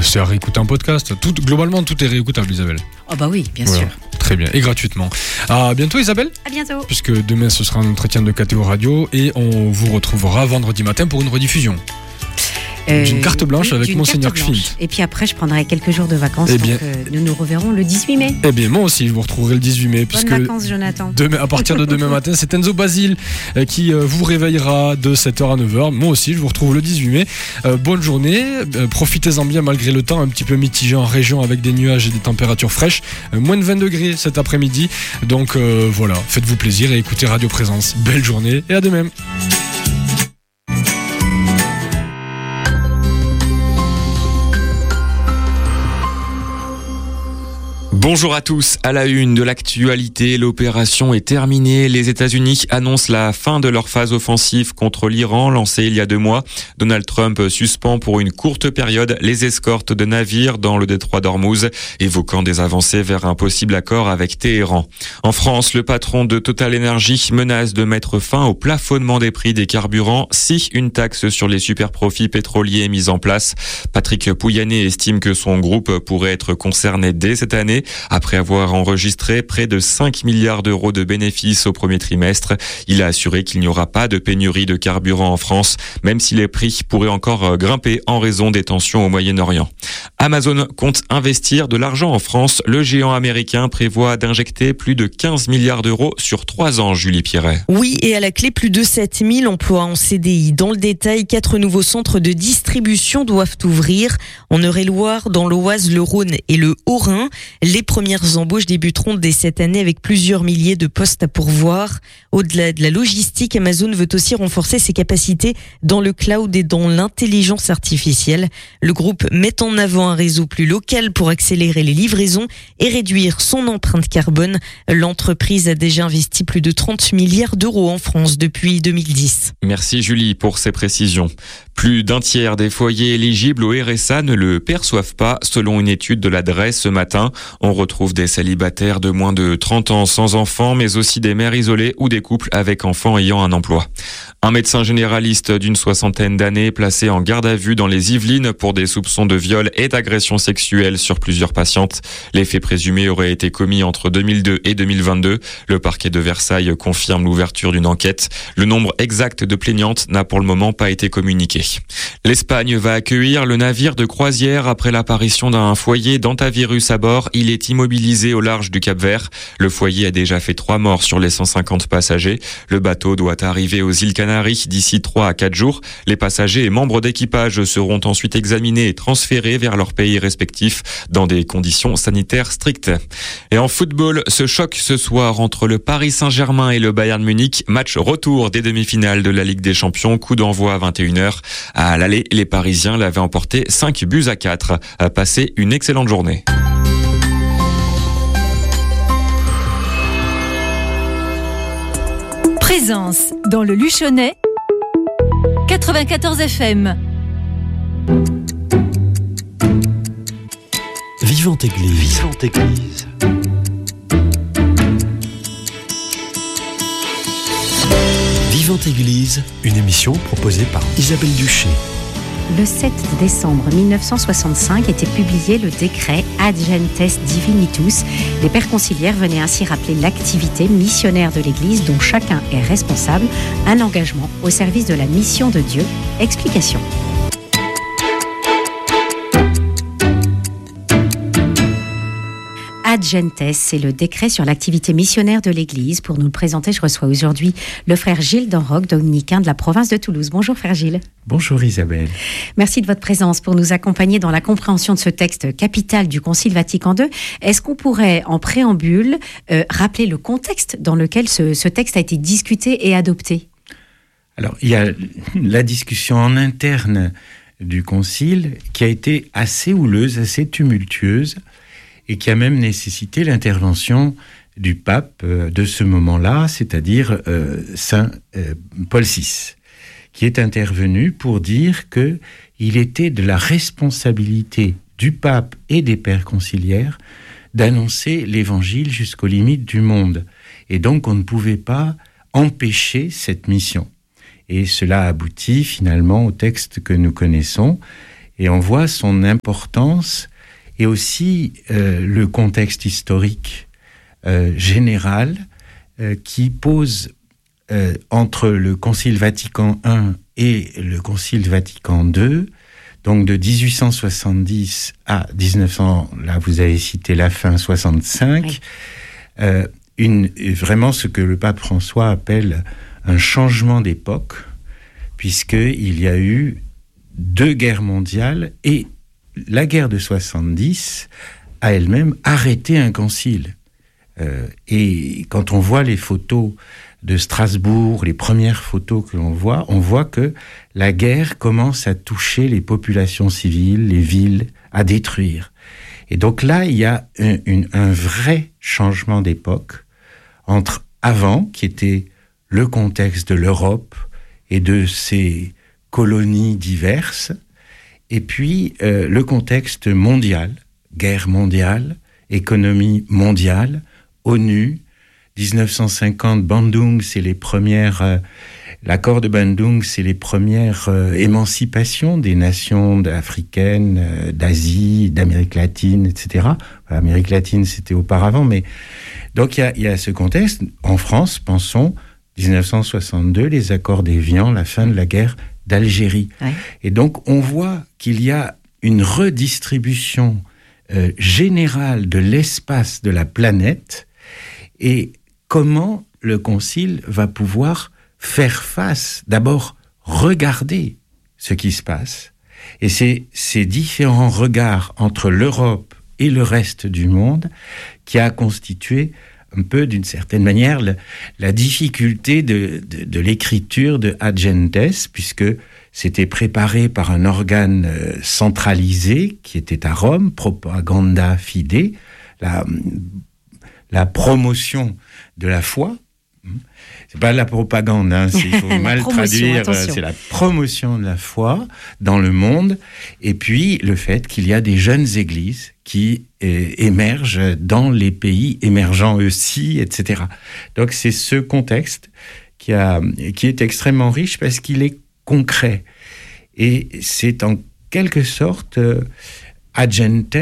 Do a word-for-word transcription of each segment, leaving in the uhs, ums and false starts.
c'est à réécouter en podcast. Tout, globalement, tout est réécoutable, Isabelle. Oh bah oui, bien voilà. sûr. Très bien, et gratuitement. À bientôt, Isabelle. À bientôt. Puisque demain, ce sera un entretien de K T O Radio et on vous retrouvera vendredi matin pour une rediffusion. Euh, d'une carte blanche oui, avec Monseigneur Schwint. Et puis après, je prendrai quelques jours de vacances. Eh bien, donc euh, nous nous reverrons le dix-huit mai. Eh bien, moi aussi, je vous retrouverai le dix-huit mai. Bonnes puisque vacances, Jonathan. Demain, à partir de demain matin, c'est Enzo Basile euh, qui euh, vous réveillera de sept heures à neuf heures. Moi aussi, je vous retrouve le dix-huit mai. Euh, bonne journée. Euh, profitez-en bien malgré le temps un petit peu mitigé en région avec des nuages et des températures fraîches. Euh, moins de vingt degrés cet après-midi. Donc euh, voilà, faites-vous plaisir et écoutez Radio Présence. Belle journée et à demain. Bonjour à tous, à la une de l'actualité, l'opération est terminée. Les États-Unis annoncent la fin de leur phase offensive contre l'Iran lancée il y a deux mois. Donald Trump suspend pour une courte période les escortes de navires dans le détroit d'Ormuz, évoquant des avancées vers un possible accord avec Téhéran. En France, le patron de Total Energy menace de mettre fin au plafonnement des prix des carburants si une taxe sur les superprofits pétroliers est mise en place. Patrick Pouyanné estime que son groupe pourrait être concerné dès cette année. Après avoir enregistré près de cinq milliards d'euros de bénéfices au premier trimestre, il a assuré qu'il n'y aura pas de pénurie de carburant en France, même si les prix pourraient encore grimper en raison des tensions au Moyen-Orient. Amazon compte investir de l'argent en France. Le géant américain prévoit d'injecter plus de quinze milliards d'euros sur trois ans, Julie Pierret. Oui, et à la clé, plus de sept mille emplois en C D I. Dans le détail, quatre nouveaux centres de distribution doivent ouvrir en Eure-et-Loire, dans l'Oise, le Rhône et le Haut-Rhin. Les premières embauches débuteront dès cette année avec plusieurs milliers de postes à pourvoir. Au-delà de la logistique, Amazon veut aussi renforcer ses capacités dans le cloud et dans l'intelligence artificielle. Le groupe met en avant un réseau plus local pour accélérer les livraisons et réduire son empreinte carbone. L'entreprise a déjà investi plus de trente milliards d'euros en France depuis deux mille dix. Merci Julie pour ces précisions. Plus d'un tiers des foyers éligibles au R S A ne le perçoivent pas, selon une étude de l'Adresse ce matin. On retrouve des célibataires de moins de trente ans sans enfants, mais aussi des mères isolées ou des couples avec enfants ayant un emploi. Un médecin généraliste d'une soixantaine d'années placé en garde à vue dans les Yvelines pour des soupçons de viol et d'agression sexuelle sur plusieurs patientes. Les faits présumés auraient été commis entre deux mille deux et deux mille vingt-deux. Le parquet de Versailles confirme l'ouverture d'une enquête. Le nombre exact de plaignantes n'a pour le moment pas été communiqué. L'Espagne va accueillir le navire de croisière après l'apparition d'un foyer d'hantavirus à bord. Il est immobilisé au large du Cap-Vert. Le foyer a déjà fait trois morts sur les cent cinquante passagers. Le bateau doit arriver aux îles Canaries d'ici trois à quatre jours. Les passagers et membres d'équipage seront ensuite examinés et transférés vers leurs pays respectifs dans des conditions sanitaires strictes. Et en football, ce choc ce soir entre le Paris Saint-Germain et le Bayern Munich. Match retour des demi-finales de la Ligue des Champions. Coup d'envoi à vingt et une heures. À l'aller, les Parisiens l'avaient emporté cinq buts à quatre. À passer une excellente journée. Présence dans le Luchonnais, quatre-vingt-quatorze F M. Vivante Église. Vivante Église. Vivante Église, une émission proposée par Isabelle Duché. Le sept décembre mille neuf cent soixante-cinq était publié le décret Ad Gentes Divinitus. Les pères conciliaires venaient ainsi rappeler l'activité missionnaire de l'Église dont chacun est responsable, un engagement au service de la mission de Dieu. Explication. Ad Gentes, c'est le décret sur l'activité missionnaire de l'Église. Pour nous le présenter, je reçois aujourd'hui le frère Gilles d'Enroc, dominicain de la province de Toulouse. Bonjour frère Gilles. Bonjour Isabelle. Merci de votre présence pour nous accompagner dans la compréhension de ce texte capital du Concile Vatican deux. Est-ce qu'on pourrait, en préambule, euh, rappeler le contexte dans lequel ce, ce texte a été discuté et adopté ? Alors, il y a la discussion en interne du Concile qui a été assez houleuse, assez tumultueuse, et qui a même nécessité l'intervention du pape euh, de ce moment-là, c'est-à-dire euh, Saint euh, Paul six, qui est intervenu pour dire qu'il était de la responsabilité du pape et des pères conciliaires d'annoncer l'évangile jusqu'aux limites du monde. Et donc on ne pouvait pas empêcher cette mission. Et cela aboutit finalement au texte que nous connaissons, Et on voit son importance et aussi euh, le contexte historique euh, général euh, qui pose euh, entre le Concile Vatican un et le Concile Vatican deux, donc de dix-huit cent soixante-dix à dix-neuf cents, là vous avez cité la fin soixante-cinq, oui. euh, une, vraiment ce que le pape François appelle un changement d'époque, puisqu'il y a eu deux guerres mondiales et la guerre de soixante-dix a elle-même arrêté un concile. Euh, et quand on voit les photos de Strasbourg, les premières photos que l'on voit, on voit que la guerre commence à toucher les populations civiles, les villes, à détruire. Et donc là, il y a un, une, un vrai changement d'époque entre avant, qui était le contexte de l'Europe et de ses colonies diverses, et puis euh, le contexte mondial, guerre mondiale, économie mondiale, ONU, dix-neuf cent cinquante, Bandung, c'est les premières, euh, l'accord de Bandung, c'est les premières euh, émancipations des nations africaines, euh, d'Asie, d'Amérique latine, et cetera. Enfin, Amérique latine, c'était auparavant, mais donc il y a, y a ce contexte. En France, pensons, dix-neuf cent soixante-deux, les accords d'Évian, la fin de la guerre d'Algérie. Ouais. Et donc, on voit qu'il y a une redistribution euh, générale de l'espace de la planète et comment le Concile va pouvoir faire face, d'abord regarder ce qui se passe. Et c'est ces différents regards entre l'Europe et le reste du monde qui a constitué un peu, d'une certaine manière, la, la difficulté de, de, de l'écriture de Ad Gentes, puisque c'était préparé par un organe euh, centralisé qui était à Rome, Propaganda Fide, la, la promotion de la foi. C'est pas la propagande, hein, il faut mal traduire, attention. C'est la promotion de la foi dans le monde, et puis le fait qu'il y a des jeunes églises qui euh, émergent dans les pays émergents aussi, et cetera. Donc c'est ce contexte qui, a, qui est extrêmement riche parce qu'il est concret. Et c'est en quelque sorte euh, Ad Gentes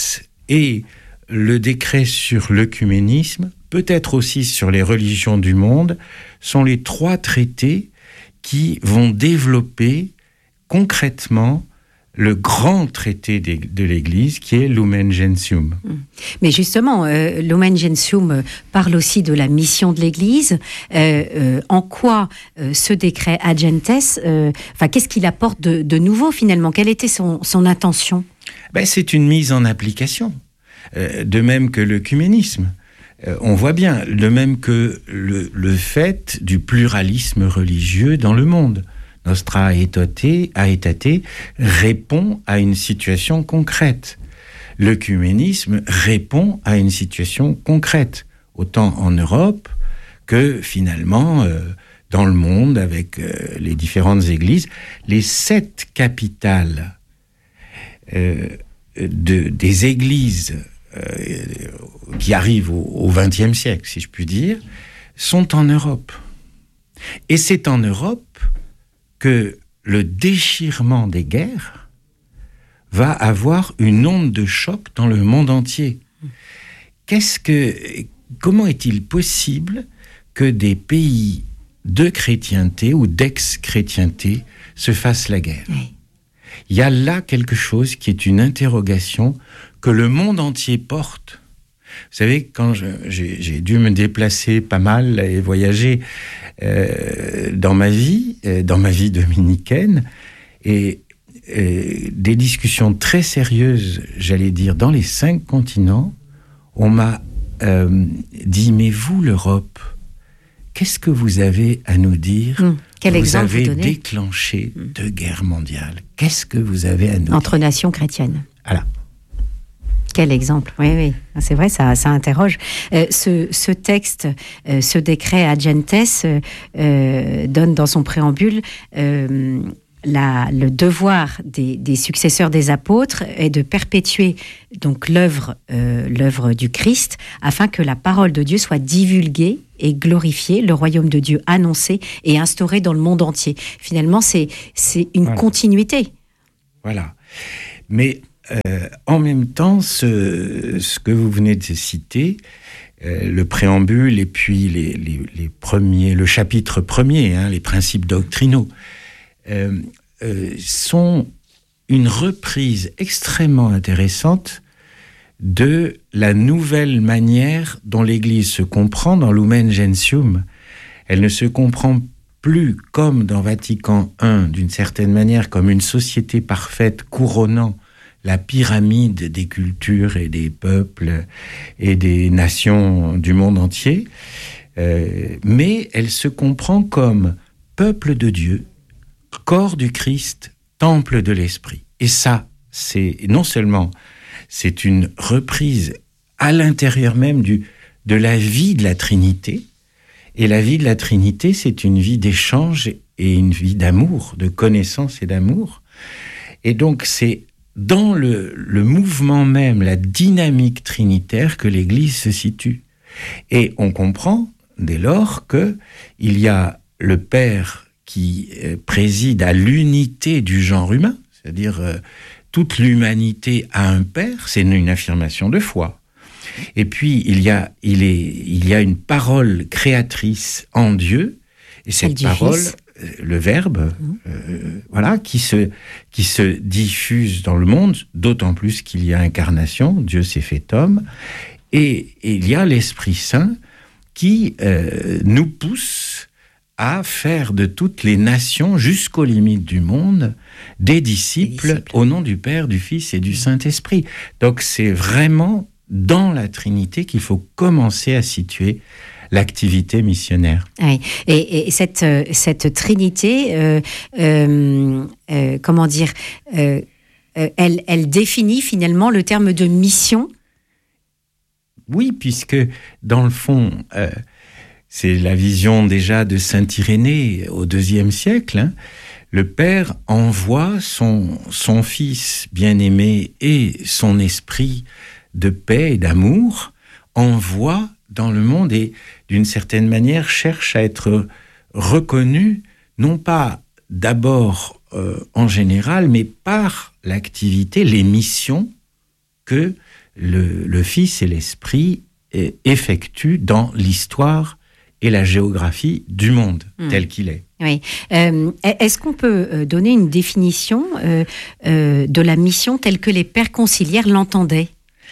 et le décret sur l'œcuménisme, peut-être aussi sur les religions du monde, sont les trois traités qui vont développer concrètement le grand traité de l'Église qui est Lumen Gentium. Mais justement, euh, Lumen Gentium parle aussi de la mission de l'Église. Euh, euh, en quoi euh, ce décret Ad Gentes, euh, enfin, qu'est-ce qu'il apporte de, de nouveau finalement ? Quelle était son, son intention ? Ben, c'est une mise en application, euh, de même que l'œcuménisme. Euh, on voit bien, de même que le, le fait du pluralisme religieux dans le monde. Nostra Aetate, Aetate répond à une situation concrète. L'œcuménisme répond à une situation concrète, autant en Europe que finalement euh, dans le monde avec euh, les différentes églises. Les sept capitales euh, de, des églises euh, qui arrivent au vingtième siècle, si je puis dire, sont en Europe. Et c'est en Europe que le déchirement des guerres va avoir une onde de choc dans le monde entier. Qu'est-ce que, comment est-il possible que des pays de chrétienté ou d'ex-chrétienté se fassent la guerre ? Oui. Il y a là quelque chose qui est une interrogation que le monde entier porte. Vous savez, quand je, j'ai, j'ai dû me déplacer pas mal et voyager euh, dans ma vie, euh, dans ma vie dominicaine, et euh, des discussions très sérieuses, j'allais dire, dans les cinq continents, on m'a euh, dit, mais vous, l'Europe, qu'est-ce que vous avez à nous dire ? Mmh. Quel vous avez vous déclenché mmh. deux guerres mondiales. Qu'est-ce que vous avez à nous dire ? Entre nations chrétiennes. Voilà. Quel exemple, oui, oui, c'est vrai, ça, ça interroge. Euh, ce, ce texte, euh, ce décret Ad Gentes euh, donne dans son préambule euh, la, le devoir des, des successeurs des apôtres est de perpétuer donc l'œuvre, euh, l'œuvre du Christ, afin que la parole de Dieu soit divulguée et glorifiée, le royaume de Dieu annoncé et instauré dans le monde entier. Finalement, c'est, c'est une voilà. continuité. Voilà. Mais euh, en même temps, ce, ce que vous venez de citer, euh, le préambule et puis les, les, les premiers, le chapitre premier, hein, les principes doctrinaux, euh, euh, sont une reprise extrêmement intéressante de la nouvelle manière dont l'Église se comprend dans Lumen Gentium. Elle ne se comprend plus comme dans Vatican un, d'une certaine manière, comme une société parfaite couronnant la pyramide des cultures et des peuples et des nations du monde entier, euh, mais elle se comprend comme peuple de Dieu, corps du Christ, temple de l'Esprit. Et ça, c'est non seulement c'est une reprise à l'intérieur même du, de la vie de la Trinité, et la vie de la Trinité, c'est une vie d'échange et une vie d'amour, de connaissance et d'amour. Et donc, c'est dans le, le mouvement même, la dynamique trinitaire que l'Église se situe. Et on comprend, dès lors, qu'il y a le Père qui préside à l'unité du genre humain, c'est-à-dire euh, toute l'humanité a un Père, c'est une, une affirmation de foi. Et puis, il y a, il est, il y a une parole créatrice en Dieu, et cette parole, euh, le Verbe, euh, voilà, qui se, qui se diffuse dans le monde, d'autant plus qu'il y a incarnation, Dieu s'est fait homme, et, et il y a l'Esprit Saint qui euh, nous pousse à faire de toutes les nations, jusqu'aux limites du monde, des disciples, des disciples au nom du Père, du Fils et du Saint-Esprit. Donc c'est vraiment dans la Trinité qu'il faut commencer à situer l'activité missionnaire. Oui. Et, et cette, euh, cette Trinité, euh, euh, euh, comment dire, euh, euh, elle, elle définit finalement le terme de mission. Oui, puisque dans le fond... Euh, c'est la vision déjà de saint Irénée au deuxième siècle. Hein. Le Père envoie son, son Fils bien-aimé et son esprit de paix et d'amour, envoie dans le monde et d'une certaine manière cherche à être reconnu, non pas d'abord euh, en général, mais par l'activité, les missions que le, le Fils et l'Esprit eh, effectuent dans l'histoire et la géographie du monde mmh. tel qu'il est. Oui. Euh, est-ce qu'on peut donner une définition euh, euh, de la mission telle que les pères conciliaires l'entendaient ?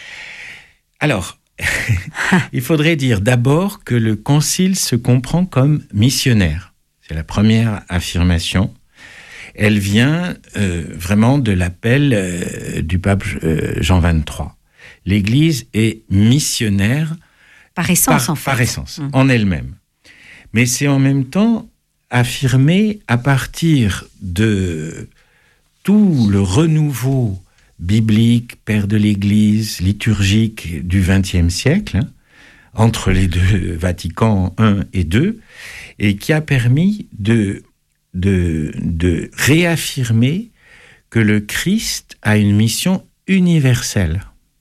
Alors, il faudrait dire d'abord que le concile se comprend comme missionnaire. C'est la première affirmation. Elle vient euh, vraiment de l'appel euh, du pape euh, Jean vingt-trois. L'Église est missionnaire par essence, par, en fait. Par essence, mmh. en elle-même. Mais c'est en même temps affirmé à partir de tout le renouveau biblique, père de l'Église, liturgique du vingtième siècle, hein, entre les deux, Vatican un et deux, et qui a permis de, de, de réaffirmer que le Christ a une mission universelle.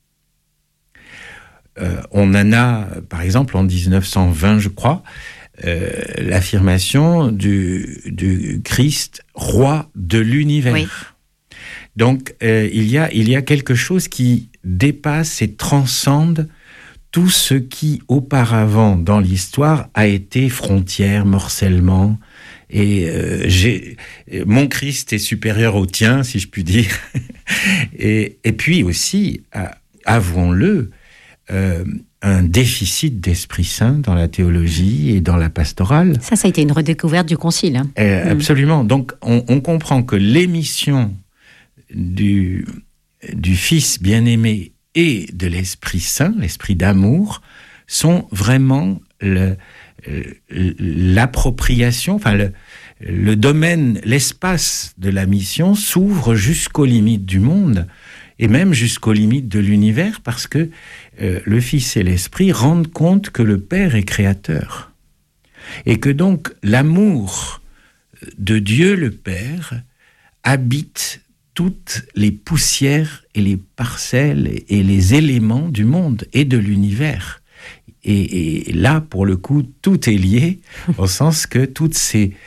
Euh, on en a, par exemple, en dix-neuf cent vingt, je crois, euh, l'affirmation du, du Christ, roi de l'univers. Oui. Donc, euh, il y a, il y a quelque chose qui dépasse et transcende tout ce qui, auparavant, dans l'histoire, a été frontière, morcellement. Et euh, j'ai, mon Christ est supérieur au tien, si je puis dire. et, et puis aussi, avouons-le, Euh, un déficit d'Esprit Saint dans la théologie et dans la pastorale. Ça, ça a été une redécouverte du Concile. Hein. Euh, mmh. Absolument. Donc, on, on comprend que l'émission du, du Fils bien-aimé et de l'Esprit Saint, l'Esprit d'amour, sont vraiment le, l'appropriation, enfin le, le domaine, l'espace de la mission s'ouvre jusqu'aux limites du monde et même jusqu'aux limites de l'univers, parce que euh, le Fils et l'Esprit rendent compte que le Père est créateur. Et que donc l'amour de Dieu le Père habite toutes les poussières et les parcelles et les éléments du monde et de l'univers. Et, et là, pour le coup, tout est lié, au sens que toutes ces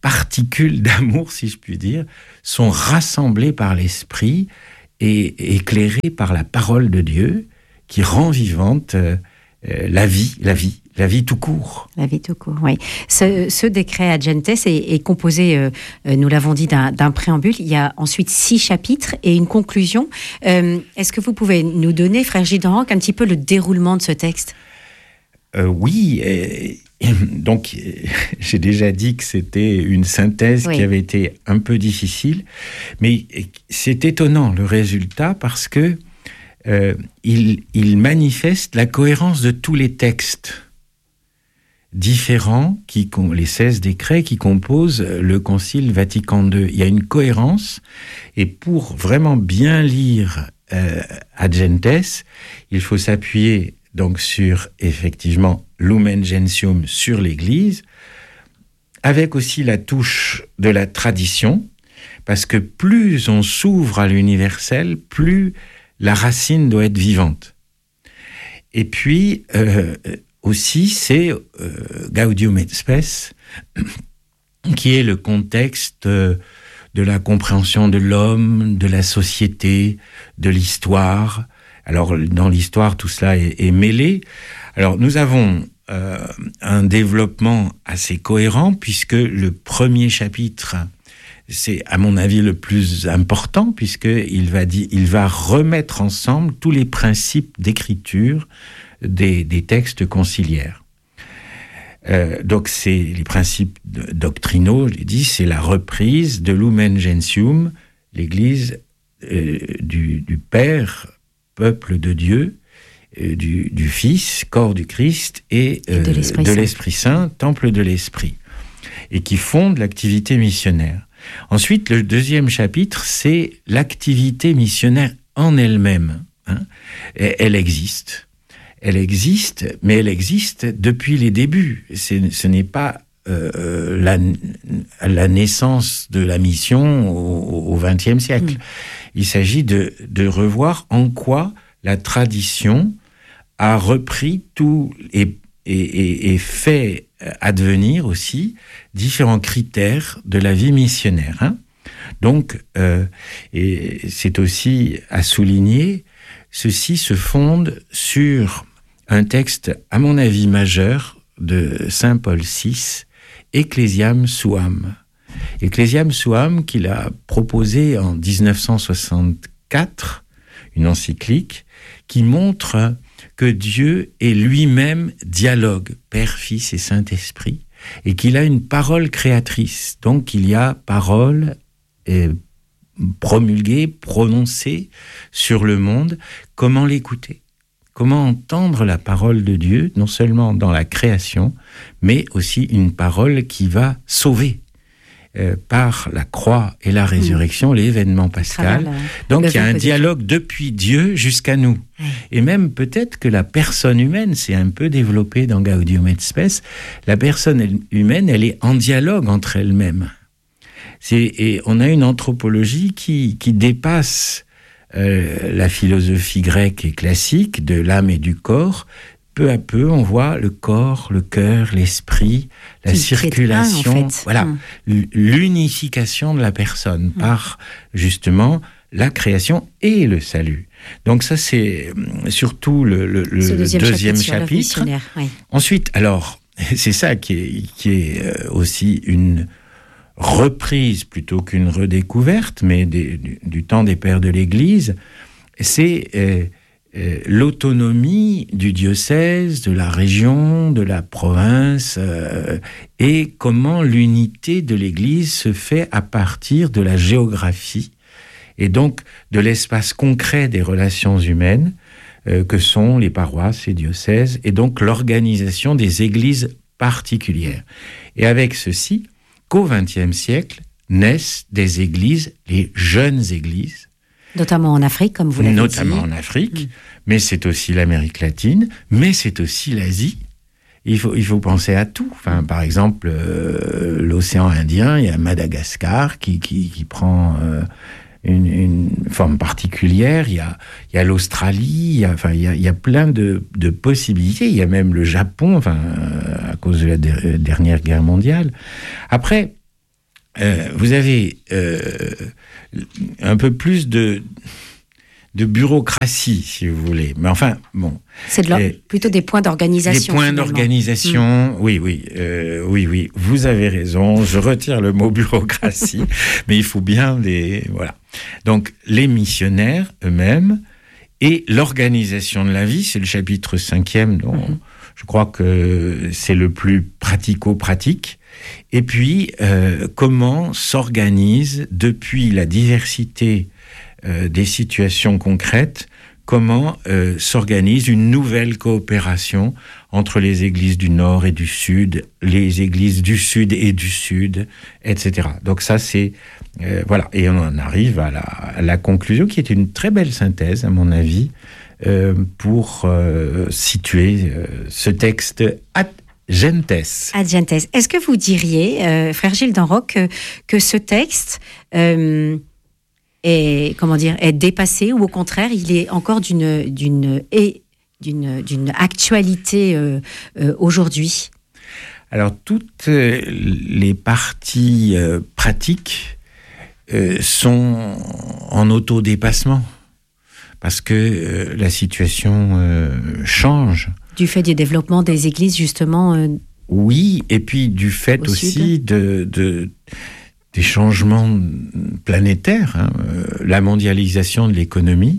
particules d'amour, si je puis dire, sont rassemblées par l'Esprit et éclairées par la parole de Dieu qui rend vivante euh, la vie, la vie, la vie tout court. La vie tout court, oui. Ce, ce décret ad gentes est, est composé, euh, nous l'avons dit, d'un, d'un préambule. Il y a ensuite six chapitres et une conclusion. Euh, est-ce que vous pouvez nous donner, frère Gilles d'Oranque, un petit peu le déroulement de ce texte ? euh, Oui, et, et, donc j'ai déjà dit que c'était une synthèse oui. qui avait été un peu difficile, mais c'est étonnant le résultat parce que Euh, il, il manifeste la cohérence de tous les textes différents, qui, les seize décrets qui composent le Concile Vatican deux. Il y a une cohérence, et pour vraiment bien lire euh, ad gentes, il faut s'appuyer donc sur, effectivement, Lumen Gentium, sur l'Église, avec aussi la touche de la tradition, parce que plus on s'ouvre à l'universel, plus la racine doit être vivante. Et puis, euh, aussi, c'est euh, Gaudium et Spes, qui est le contexte euh, de la compréhension de l'homme, de la société, de l'histoire. Alors, dans l'histoire, tout cela est, est mêlé. Alors, nous avons euh, un développement assez cohérent, puisque le premier chapitre... c'est, à mon avis, le plus important, puisqu'il va, dire, il va remettre ensemble tous les principes d'écriture des, des textes conciliaires. Euh, donc, c'est les principes doctrinaux, je l'ai dit, c'est la reprise de Lumen Gentium, l'Église euh, du, du Père, peuple de Dieu, euh, du, du Fils, corps du Christ, et, euh, et de, l'Esprit, de l'Esprit Saint, temple de l'Esprit, et qui fonde l'activité missionnaire. Ensuite, le deuxième chapitre, c'est l'activité missionnaire en elle-même. Hein. Elle existe. Elle existe, mais elle existe depuis les débuts. C'est, ce n'est pas euh, la, la naissance de la mission au vingtième siècle. Mmh. Il s'agit de, de revoir en quoi la tradition a repris tout et, et, et, et fait advenir aussi différents critères de la vie missionnaire. Hein. Donc, euh, et c'est aussi à souligner, ceci se fonde sur un texte, à mon avis, majeur de saint Paul six, Ecclesiam Suam. Ecclesiam Suam, qu'il a proposé en dix-neuf cent soixante-quatre, une encyclique, qui montre que Dieu est lui-même dialogue, Père, Fils et Saint-Esprit, et qu'il a une parole créatrice. Donc il y a parole et promulguée, prononcée sur le monde. Comment l'écouter ? Comment entendre la parole de Dieu, non seulement dans la création, mais aussi une parole qui va sauver euh, par la croix et la résurrection, mmh. l'événement pascal. Donc il y a un dialogue depuis Dieu jusqu'à nous. Mmh. Et même peut-être que la personne humaine, c'est un peu développé dans Gaudium et Spes, la personne humaine, elle est en dialogue entre elle-même. C'est, et on a une anthropologie qui, qui dépasse euh, la philosophie grecque et classique de l'âme et du corps. Peu à peu, on voit le corps, le cœur, l'esprit, la qui circulation, un, en fait. Voilà, hum. l'unification de la personne hum. par justement la création et le salut. Donc ça, c'est surtout le, le, le deuxième, deuxième chapitre. chapitre. Oui. Ensuite, alors, c'est ça qui est, qui est aussi une reprise plutôt qu'une redécouverte, mais des, du, du temps des pères de l'Église, c'est euh, euh, l'autonomie du diocèse, de la région, de la province, euh, et comment l'unité de l'Église se fait à partir de la géographie, et donc de l'espace concret des relations humaines, euh, que sont les paroisses et diocèses, et donc l'organisation des églises particulières. Et avec ceci, qu'au vingtième siècle naissent des églises, les jeunes églises. Notamment en Afrique, comme vous l'avez dit. Notamment en Afrique, mmh. mais c'est aussi l'Amérique latine, mais c'est aussi l'Asie. Il faut, il faut penser à tout. Enfin, par exemple, euh, l'océan Indien, il y a Madagascar qui, qui, qui prend euh, une, une forme particulière. Il y a, il y a l'Australie, il y a, enfin, il y a, il y a plein de, de possibilités. Il y a même le Japon, enfin, euh, à cause de la de, dernière guerre mondiale. Après, euh, vous avez euh, un peu plus de, de bureaucratie, si vous voulez. Mais enfin, bon. C'est de Et, plutôt des points d'organisation. Des points finalement. d'organisation, mmh. oui, oui, euh, oui, oui. Vous avez raison. Je retire le mot bureaucratie, mais il faut bien les, voilà. Donc, les missionnaires eux-mêmes et l'organisation de la vie, c'est le chapitre cinquième, dont mmh. je crois que c'est le plus pratico-pratique. Et puis, euh, comment s'organise, depuis la diversité euh, des situations concrètes, comment euh, s'organise une nouvelle coopération entre les églises du Nord et du Sud, les églises du Sud et du Sud, et cetera. Donc ça, c'est... Euh, voilà. Et on en arrive à la, à la conclusion, qui est une très belle synthèse, à mon avis, euh, pour euh, situer euh, ce texte ad gentes. Ad gentes. Est-ce que vous diriez, euh, frère Gilles d'Enroc, que, que ce texte... Euh, est, comment dire, est dépassé, ou au contraire, il est encore d'une, d'une, d'une, d'une actualité euh, euh, aujourd'hui? Alors, toutes les parties euh, pratiques euh, sont en autodépassement, parce que euh, la situation euh, change. Du fait du développement des églises, justement euh, Oui, et puis du fait aussi de... de des changements planétaires, hein, euh, la mondialisation de l'économie.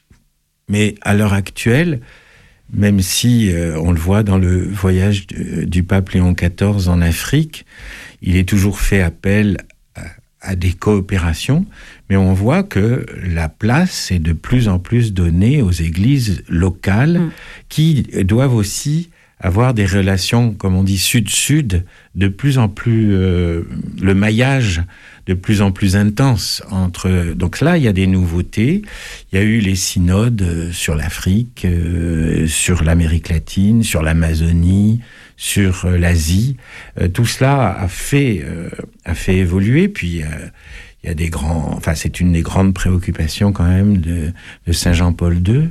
Mais à l'heure actuelle, même si euh, on le voit dans le voyage du, du pape Léon quatorze en Afrique, il est toujours fait appel à, à des coopérations, mais on voit que la place est de plus en plus donnée aux églises locales mmh. qui doivent aussi avoir des relations, comme on dit, sud-sud, de plus en plus... Euh, le maillage de plus en plus intense entre... Donc là, il y a des nouveautés. Il y a eu les synodes sur l'Afrique, euh, sur l'Amérique latine, sur l'Amazonie, sur euh, l'Asie. Euh, tout cela a fait, euh, a fait évoluer. Puis, euh, il y a des grands... Enfin, c'est une des grandes préoccupations, quand même, de, de Saint Jean-Paul deux.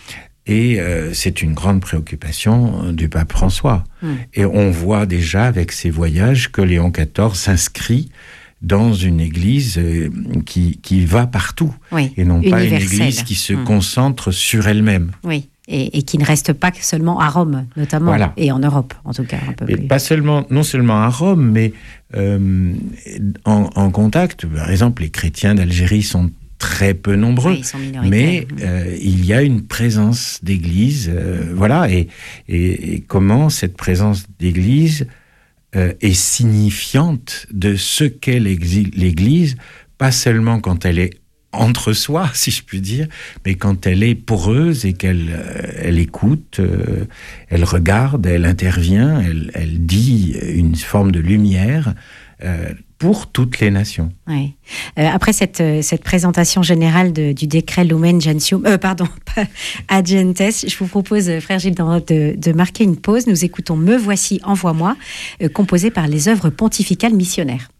Et euh, c'est une grande préoccupation du pape François. Mmh. Et on voit déjà avec ses voyages que Léon quatorze s'inscrit dans une église euh, qui, qui va partout. Oui, et non pas une église qui se mmh. concentre sur elle-même. Oui, et, et qui ne reste pas seulement à Rome, notamment, voilà. Et en Europe, en tout cas. Un peu et plus. Pas seulement, non seulement à Rome, mais euh, en, en contact. Par exemple, les chrétiens d'Algérie sont très peu nombreux, oui, ils sont minoritaires. Mais euh, il y a une présence d'église, euh, voilà, et, et, et comment cette présence d'église euh, est signifiante de ce qu'est l'église, pas seulement quand elle est entre soi, si je puis dire, mais quand elle est poreuse et qu'elle euh, elle écoute, euh, elle regarde, elle intervient, elle, elle dit une forme de lumière, euh, pour toutes les nations. Oui. Euh, après cette, cette présentation générale de, du décret Lumen Gentium, euh, pardon, Ad Gentes, je vous propose, frère Gilles d'Enroc, de, de marquer une pause. Nous écoutons Me voici, envoie-moi, euh, composé par les œuvres pontificales missionnaires.